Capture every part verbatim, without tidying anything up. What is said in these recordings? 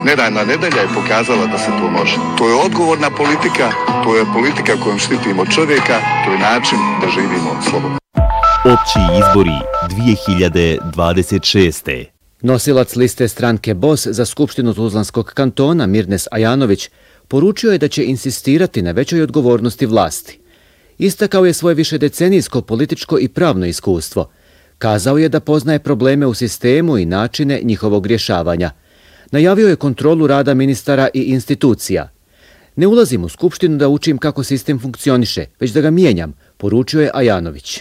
Neradna nedelja je pokazala da se to može. To je odgovorna politika, to je politika kojom štitimo čovjeka, to je način da živimo slobodno. Opći izbori dvije hiljade dvadeset šeste. Nosilac liste stranke B O S za Skupštinu Tuzlanskog kantona Mirnes Ajanović poručio je da će insistirati na većoj odgovornosti vlasti. Istakao je svoje višedecenijsko političko i pravno iskustvo. Kazao je da poznaje probleme u sistemu i načine njihovog rješavanja. Najavio je kontrolu rada ministara i institucija. Ne ulazim u Skupštinu da učim kako sistem funkcioniše, već da ga mijenjam, poručio je Ajanović.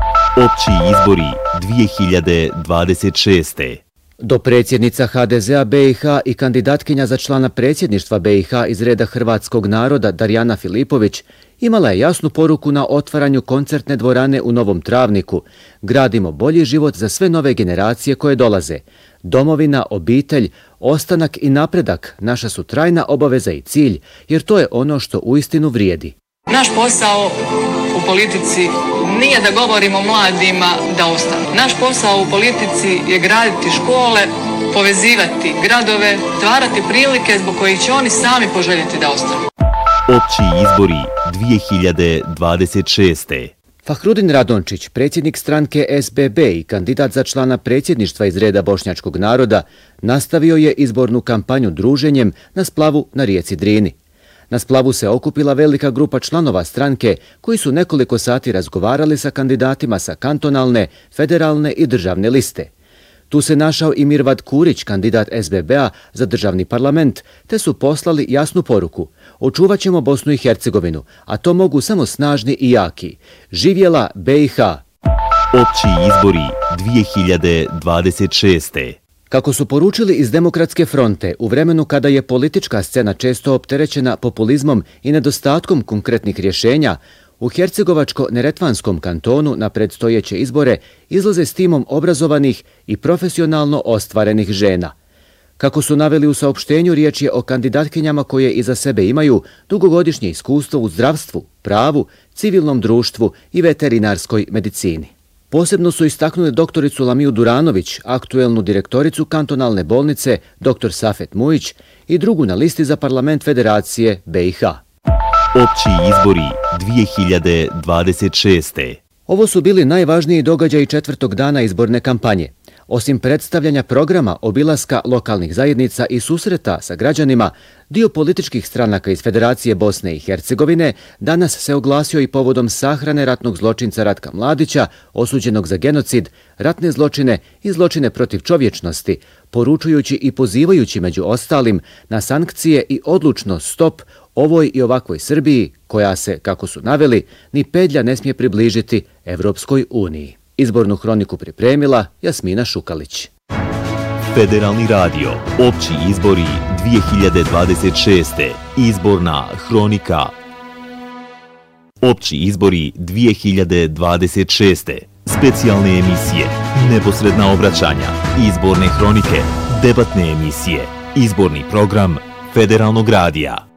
Opći izbori dvije hiljade dvadeset šeste. Dopredsjednica H D Z-a B i H i kandidatkinja za člana predsjedništva B i H iz reda hrvatskog naroda Darjana Filipović imala je jasnu poruku na otvaranju koncertne dvorane u Novom Travniku. Gradimo bolji život za sve nove generacije koje dolaze. Domovina, obitelj, ostanak i napredak naša su trajna obaveza i cilj, jer to je ono što uistinu vrijedi. Naš posao u politici nije da govorimo mladima da ostanu. Naš posao u politici je graditi škole, povezivati gradove, stvarati prilike zbog kojih će oni sami poželjeti da ostanu. Opći izbori dvije hiljade dvadeset šeste. Fahrudin Radončić, predsjednik stranke S B B i kandidat za člana predsjedništva iz reda bošnjačkog naroda, nastavio je izbornu kampanju druženjem na splavu na rijeci Drini. Na splavu se okupila velika grupa članova stranke koji su nekoliko sati razgovarali sa kandidatima sa kantonalne, federalne i državne liste. Tu se našao i Mirvad Kurić, kandidat S B B-a za državni parlament, te su poslali jasnu poruku. Očuvat ćemo Bosnu i Hercegovinu, a to mogu samo snažni i jaki. Živjela B i H. Opći izbori dvije hiljade dvadeset šeste. Kako su poručili iz Demokratske fronte, u vremenu kada je politička scena često opterećena populizmom i nedostatkom konkretnih rješenja, u Hercegovačko-Neretvanskom kantonu na predstojeće izbore izlaze s timom obrazovanih i profesionalno ostvarenih žena. Kako su naveli u saopštenju, riječ je o kandidatkinjama koje iza sebe imaju dugogodišnje iskustvo u zdravstvu, pravu, civilnom društvu i veterinarskoj medicini. Posebno su istaknuli doktoricu Lamiju Duranović, aktuelnu direktoricu kantonalne bolnice dr Safet Mujić i drugu na listi za parlament Federacije B i H. Opći izbori dvije hiljade dvadeset šeste. Ovo su bili najvažniji događaji četvrtog dana izborne kampanje. Osim predstavljanja programa, obilaska lokalnih zajednica i susreta sa građanima, dio političkih stranaka iz Federacije Bosne i Hercegovine danas se oglasio i povodom sahrane ratnog zločinca Ratka Mladića, osuđenog za genocid, ratne zločine i zločine protiv čovječnosti, poručujući i pozivajući među ostalim na sankcije i odlučno stop ovoj i ovakvoj Srbiji, koja se, kako su naveli, ni pedlja ne smije približiti Evropskoj uniji. Izbornu hroniku pripremila Jasmina Šukalić. Federalni radio, opći izbori dvije hiljade dvadeset šeste. Izborna hronika. Opći izbori dvije hiljade dvadeset šeste. Specijalne emisije, neposredna obraćanja, izborne hronike, debatne emisije, izborni program Federalnog radija.